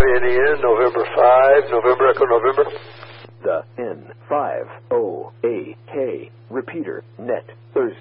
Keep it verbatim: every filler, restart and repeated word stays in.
Indiana, November five, November Echo November. The N five O A K repeater net Thursday.